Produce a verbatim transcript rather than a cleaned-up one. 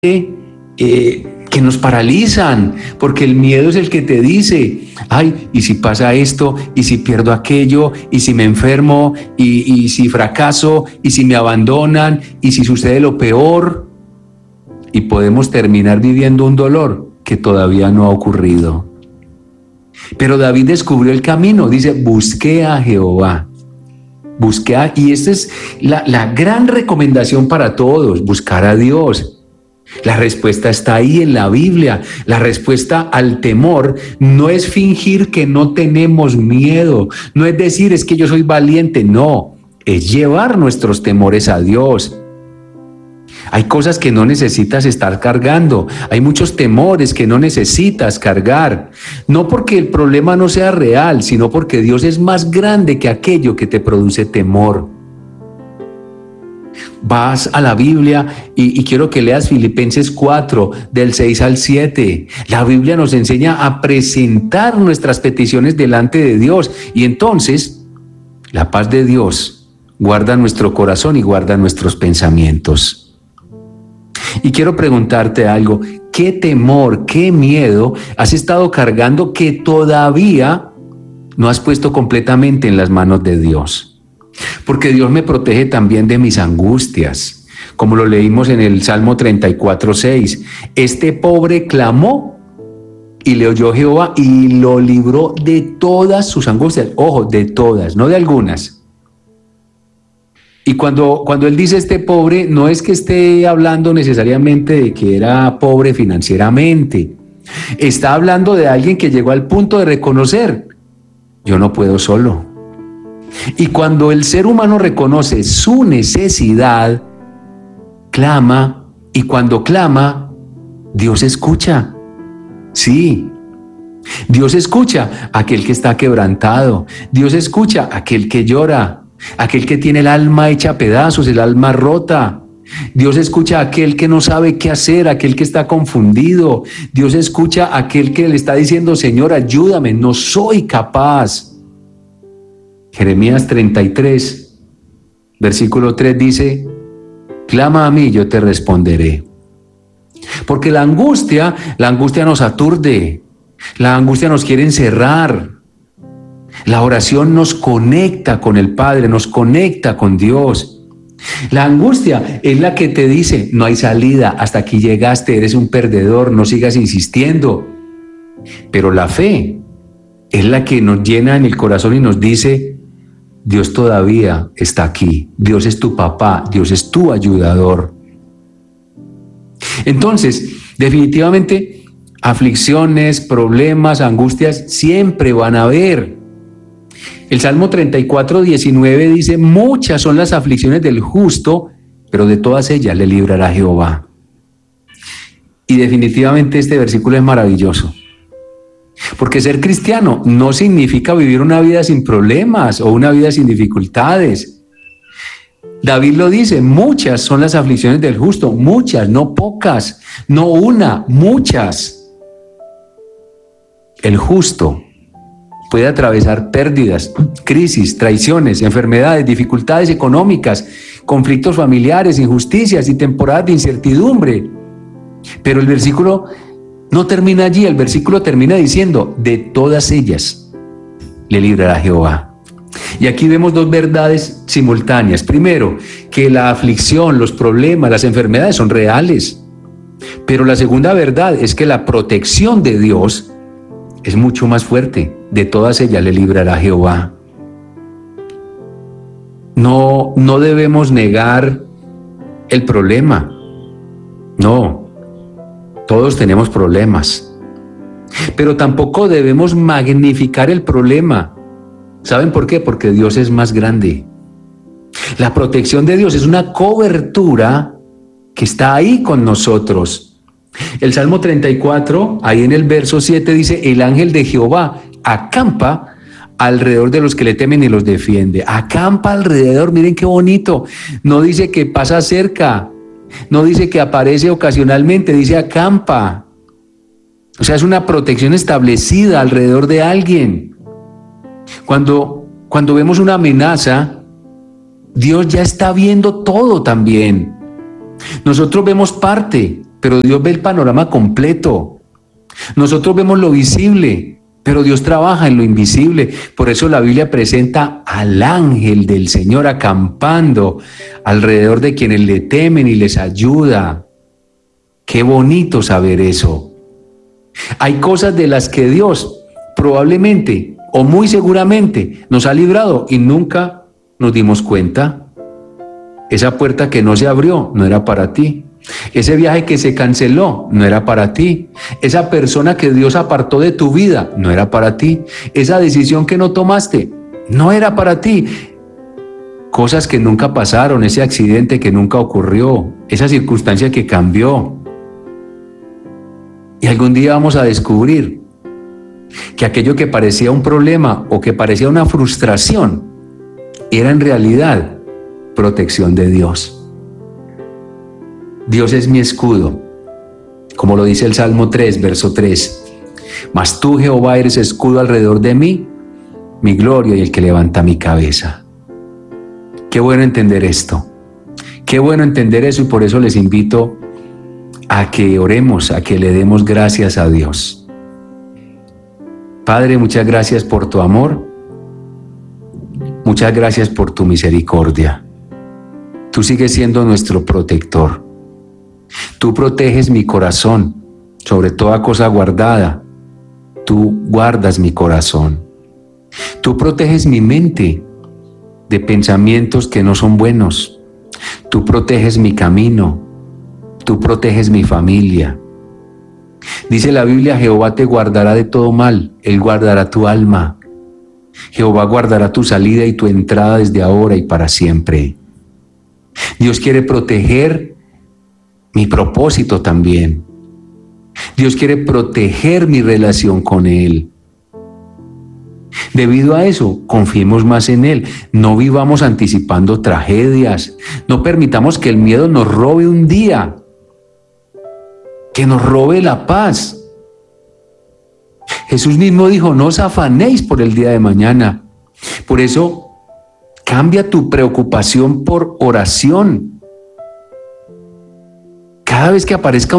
eh, que nos paralizan, porque el miedo es el que te dice, ay, ¿y si pasa esto? ¿Y si pierdo aquello? ¿Y si me enfermo? ¿Y, y si fracaso? ¿Y si me abandonan? ¿Y si sucede lo peor? Y podemos terminar viviendo un dolor que todavía no ha ocurrido. Pero David descubrió el camino, dice, busqué a Jehová. Busqué a, y esta es la, la gran recomendación para todos, buscar a Dios. La respuesta está ahí en la Biblia. La respuesta al temor no es fingir que no tenemos miedo, no es decir es que yo soy valiente, no, es llevar nuestros temores a Dios. Hay cosas que no necesitas estar cargando, hay muchos temores que no necesitas cargar, no porque el problema no sea real, sino porque Dios es más grande que aquello que te produce temor. Vas a la Biblia y, y quiero que leas Filipenses cuatro, del seis al siete. La Biblia nos enseña a presentar nuestras peticiones delante de Dios y entonces la paz de Dios guarda nuestro corazón y guarda nuestros pensamientos. Y quiero preguntarte algo, ¿qué temor, qué miedo has estado cargando que todavía no has puesto completamente en las manos de Dios? Porque Dios me protege también de mis angustias, como lo leímos en el Salmo treinta y cuatro, seis. Este pobre clamó y le oyó Jehová y lo libró de todas sus angustias. Ojo, de todas, no de algunas. Y cuando, cuando él dice este pobre, no es que esté hablando necesariamente de que era pobre financieramente. Está hablando de alguien que llegó al punto de reconocer, yo no puedo solo. Y cuando el ser humano reconoce su necesidad, clama, y cuando clama, Dios escucha. Sí, Dios escucha a aquel que está quebrantado, Dios escucha a aquel que llora, aquel que tiene el alma hecha a pedazos, el alma rota. Dios escucha a aquel que no sabe qué hacer, aquel que está confundido. Dios escucha a aquel que le está diciendo, Señor, ayúdame, no soy capaz. Jeremías treinta y tres, versículo tres dice, clama a mí, yo te responderé. Porque la angustia, la angustia nos aturde, la angustia nos quiere encerrar. La oración nos conecta con el Padre, nos conecta con Dios. La angustia es la que te dice, no hay salida, hasta aquí llegaste, eres un perdedor, no sigas insistiendo. Pero la fe es la que nos llena en el corazón y nos dice, Dios todavía está aquí, Dios es tu papá, Dios es tu ayudador. Entonces, definitivamente, aflicciones, problemas, angustias, siempre van a haber. El Salmo treinta y cuatro, diecinueve dice, muchas son las aflicciones del justo, pero de todas ellas le librará Jehová. Y definitivamente este versículo es maravilloso. Porque ser cristiano no significa vivir una vida sin problemas o una vida sin dificultades. David lo dice, muchas son las aflicciones del justo, muchas, no pocas, no una, muchas. El justo puede atravesar pérdidas, crisis, traiciones, enfermedades, dificultades económicas, conflictos familiares, injusticias y temporadas de incertidumbre. Pero el versículo no termina allí, el versículo termina diciendo, de todas ellas le librará Jehová. Y aquí vemos dos verdades simultáneas. Primero, que la aflicción, los problemas, las enfermedades son reales. Pero la segunda verdad es que la protección de Dios es mucho más fuerte. De todas ellas le librará Jehová. No, no debemos negar el problema. No. Todos tenemos problemas, pero tampoco debemos magnificar el problema. ¿Saben por qué? Porque Dios es más grande. La protección de Dios es una cobertura que está ahí con nosotros. El Salmo treinta y cuatro, ahí en el verso siete dice, el ángel de Jehová acampa alrededor de los que le temen y los defiende. Acampa alrededor, miren qué bonito. No dice que pasa cerca. No dice que aparece ocasionalmente, dice acampa. O sea, es una protección establecida alrededor de alguien. Cuando, cuando vemos una amenaza, Dios ya está viendo todo también. Nosotros vemos parte, pero Dios ve el panorama completo. Nosotros vemos lo visible, pero Dios trabaja en lo invisible. Por eso la Biblia presenta al ángel del Señor acampando alrededor de quienes le temen y les ayuda. Qué bonito saber eso. Hay cosas de las que Dios probablemente o muy seguramente nos ha librado y nunca nos dimos cuenta. Esa puerta que no se abrió no era para ti. Ese viaje que se canceló no era para ti. Esa persona que Dios apartó de tu vida no era para ti. Esa decisión que no tomaste no era para ti. Cosas que nunca pasaron, ese accidente que nunca ocurrió, esa circunstancia que cambió. Y algún día vamos a descubrir que aquello que parecía un problema o que parecía una frustración era en realidad protección de Dios. Dios es mi escudo, como lo dice el Salmo tres, verso tres. Mas tú, Jehová, eres escudo alrededor de mí, mi gloria y el que levanta mi cabeza. Qué bueno entender esto. Qué bueno entender eso y por eso les invito a que oremos, a que le demos gracias a Dios. Padre, muchas gracias por tu amor. Muchas gracias por tu misericordia. Tú sigues siendo nuestro protector. Tú proteges mi corazón sobre toda cosa guardada. Tú guardas mi corazón. Tú proteges mi mente de pensamientos que no son buenos. Tú proteges mi camino. Tú proteges mi familia. Dice la Biblia, Jehová te guardará de todo mal. Él guardará tu alma. Jehová guardará tu salida y tu entrada desde ahora y para siempre. Dios quiere proteger mi propósito también. Dios quiere proteger mi relación con Él. Debido a eso, confiemos más en Él. No vivamos anticipando tragedias. No permitamos que el miedo nos robe un día, que nos robe la paz. Jesús mismo dijo, no os afanéis por el día de mañana. Por eso, cambia tu preocupación por oración. Cada vez que aparezca un